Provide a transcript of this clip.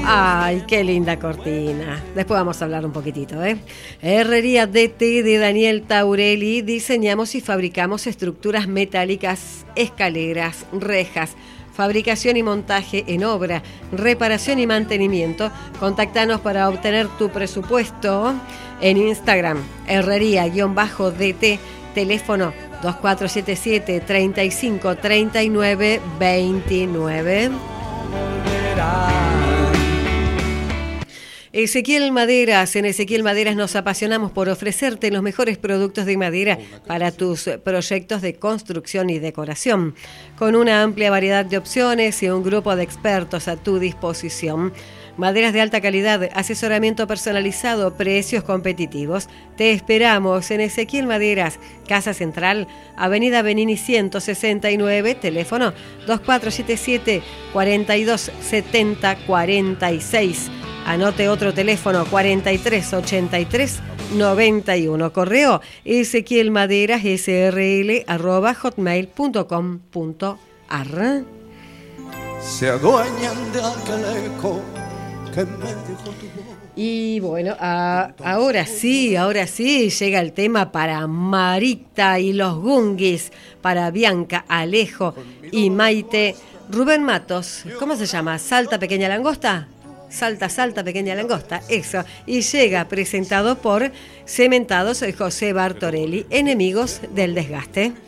Ay, qué linda cortina. Después vamos a hablar un poquitito, Herrería DT de Daniel Taurelli. Diseñamos y fabricamos estructuras metálicas, escaleras, rejas, fabricación y montaje en obra, reparación y mantenimiento. Contactanos para obtener tu presupuesto en Instagram, herrería-DT, teléfono 2477 35 39 29. Ezequiel Maderas. En Ezequiel Maderas nos apasionamos por ofrecerte los mejores productos de madera para tus proyectos de construcción y decoración, con una amplia variedad de opciones y un grupo de expertos a tu disposición. Maderas de alta calidad, asesoramiento personalizado, precios competitivos. Te esperamos en Ezequiel Maderas, Casa Central, Avenida Benini 169, teléfono 2477 42 70 46. Anote otro teléfono 4383 91. Correo ezequielmaderasSRL@hotmail.com.ar. Se adueñan de aquel eco que me dijo tu voz. Y bueno, ahora sí, llega el tema para Marita y los Gungis, para Bianca, Alejo y Maite. Rubén Matos, ¿cómo se llama? ¿Salta Pequeña Langosta? Salta, salta, pequeña langosta, eso. Y llega presentado por Cementados José Bartorelli, Enemigos del Desgaste.